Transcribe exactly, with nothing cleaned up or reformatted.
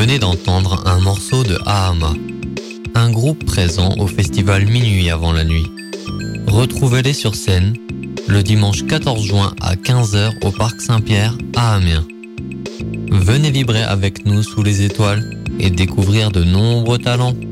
venez d'entendre un morceau de Ahama, un groupe présent au festival Minuit avant la nuit. Retrouvez-les sur scène le dimanche quatorze juin à quinze heures au Parc Saint-Pierre à Amiens. Venez vibrer avec nous sous les étoiles et découvrir de nombreux talents.